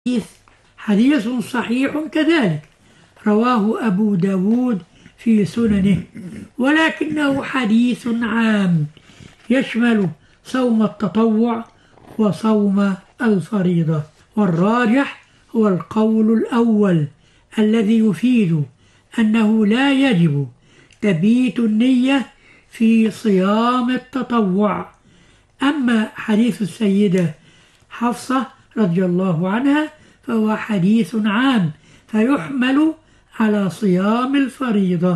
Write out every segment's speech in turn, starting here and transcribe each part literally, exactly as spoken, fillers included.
حديث صحيح كذلك رواه أبو داود في سننه، ولكنه حديث عام يشمل صوم التطوع وصوم الفريضة، والراجح هو القول الأول الذي يفيد أنه لا يجب تبييت النية في صيام التطوع. أما حديث السيدة حفصة رضي الله عنها فهو حديث عام فيحمل على صيام الفريضة.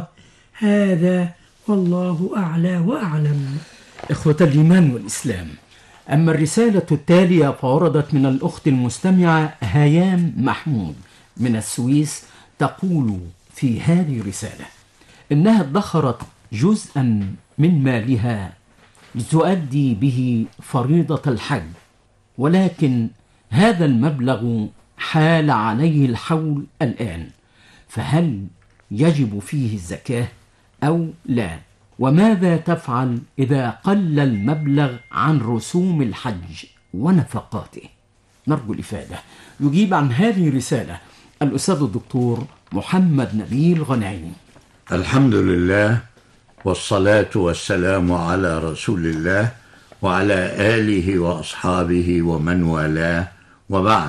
هذا والله أعلى وأعلم. إخوة الإيمان والإسلام، أما الرسالة التالية فوردت من الأخت المستمعة هيام محمود من السويس، تقول في هذه الرسالة إنها ادخرت جزءا من مالها لتؤدي به فريضة الحج، ولكن هذا المبلغ حال عليه الحول الآن، فهل يجب فيه الزكاة أو لا؟ وماذا تفعل إذا قل المبلغ عن رسوم الحج ونفقاته؟ نرجو الإفادة. يجيب عن هذه الرسالة الأستاذ الدكتور محمد نبيل غنايم. الحمد لله والصلاة والسلام على رسول الله وعلى آله وأصحابه ومن والاه، وبعد.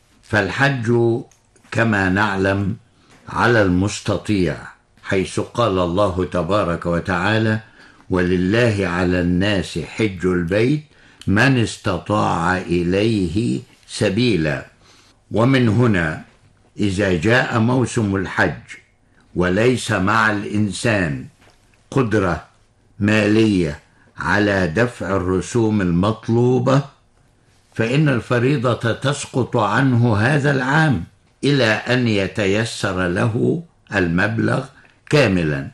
فالحج كما نعلم على المستطيع، حيث قال الله تبارك وتعالى: ولله على الناس حج البيت من استطاع إليه سبيلا. ومن هنا إذا جاء موسم الحج وليس مع الإنسان قدرة مالية على دفع الرسوم المطلوبة، فإن الفريضة تسقط عنه هذا العام إلى أن يتيسر له المبلغ كاملا،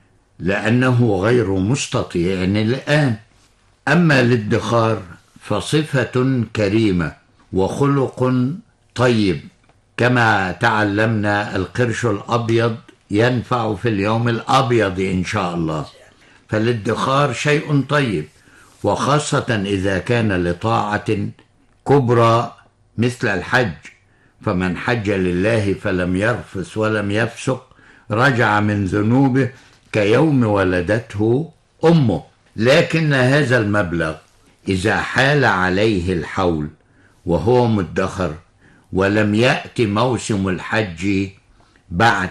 لأنه غير مستطيع الآن. أما الادخار فصفة كريمة وخلق طيب، كما تعلمنا القرش الأبيض ينفع في اليوم الأبيض إن شاء الله. فالادخار شيء طيب، وخاصة إذا كان لطاعة كبرى مثل الحج، فمن حج لله فلم يرفث ولم يفسق رجع من ذنوبه كيوم ولدته أمه. لكن هذا المبلغ إذا حال عليه الحول وهو مدخر ولم يأتي موسم الحج بعد،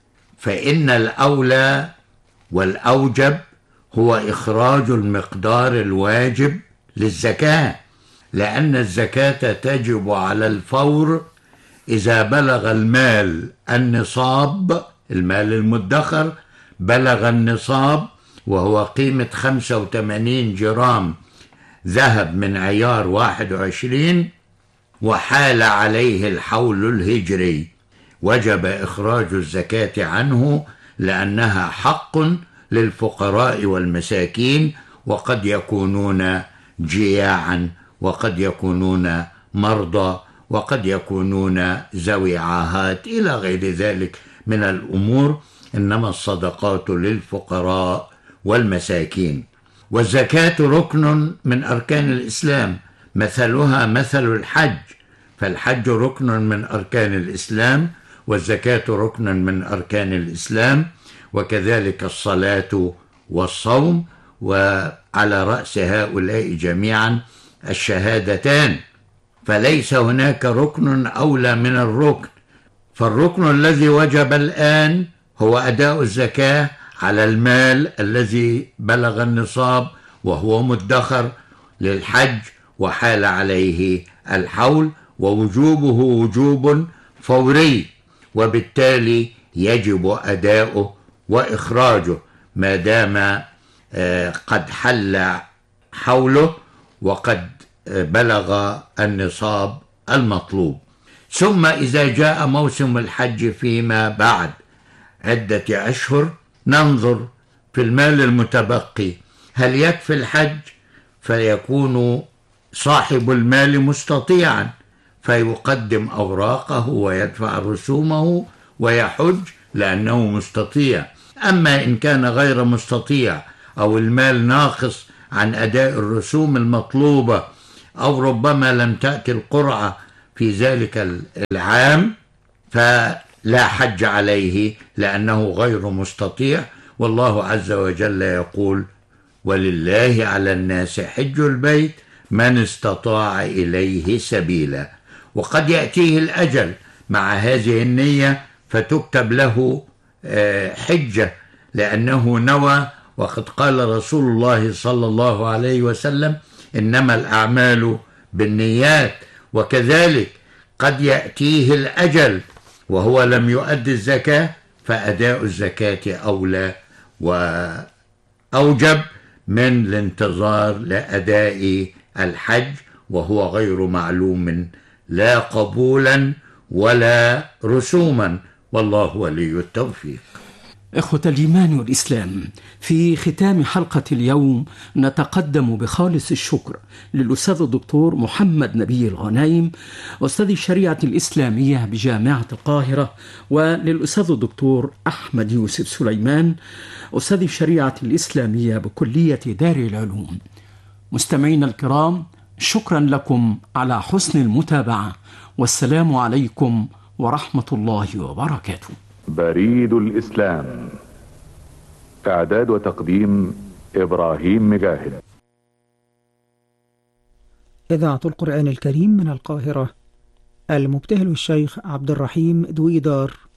فإن الأولى والأوجب هو إخراج المقدار الواجب للزكاة، لأن الزكاة تجب على الفور إذا بلغ المال النصاب، المال المدخر بلغ النصاب وهو قيمة خمسة وثمانين جرام ذهب من عيار واحد وعشرين، وحال عليه الحول الهجري، وجب إخراج الزكاة عنه، لأنها حق للفقراء والمساكين، وقد يكونون جياعا، وقد يكونون مرضى، وقد يكونون ذوي عاهات إلى غير ذلك من الأمور، إنما الصدقات للفقراء والمساكين. والزكاة ركن من أركان الإسلام، مثلها مثل الحج، فالحج ركن من أركان الإسلام، والزكاة ركن من أركان الإسلام، وكذلك الصلاة والصوم، وعلى رأس هؤلاء جميعا الشهادتان. فليس هناك ركن أولى من الركن، فالركن الذي وجب الآن هو أداء الزكاة على المال الذي بلغ النصاب وهو مدخر للحج وحال عليه الحول، ووجوبه وجوب فوري، وبالتالي يجب أداؤه وإخراجه ما دام قد حل حوله وقد بلغ النصاب المطلوب. ثم إذا جاء موسم الحج فيما بعد عدة أشهر ننظر في المال المتبقي هل يكفي الحج، فيكون صاحب المال مستطيعا فيقدم أوراقه ويدفع رسومه ويحج لأنه مستطيع. أما إن كان غير مستطيع أو المال ناقص عن أداء الرسوم المطلوبة، أو ربما لم تأتي القرعة في ذلك العام فلا حج عليه لأنه غير مستطيع. والله عز وجل يقول: ولله على الناس حج البيت من استطاع إليه سبيلا. وقد يأتيه الأجل مع هذه النية فتكتب له حجة لأنه نوى. وقد قال رسول الله صلى الله عليه وسلم: إنما الأعمال بالنيات. وكذلك قد يأتيه الأجل وهو لم يؤد الزكاة فأداء الزكاة أولى وأوجب من الانتظار لأداء الحج، وهو غير معلوم لا قبولا ولا رسوما، والله ولي التوفيق. إخوة الإيمان والإسلام، في ختام حلقة اليوم نتقدم بخالص الشكر للأستاذ الدكتور محمد نبي الغنايم أستاذ الشريعة الإسلامية بجامعة القاهرة، وللأستاذ الدكتور أحمد يوسف سليمان أستاذ الشريعة الإسلامية بكلية دار العلوم. مستمعينا الكرام، شكرا لكم على حسن المتابعة، والسلام عليكم ورحمة الله وبركاته. بريد الإسلام، إعداد وتقديم إبراهيم مجاهد. إذاعة القرآن الكريم من القاهرة، المبتهل الشيخ عبد الرحيم دويدار.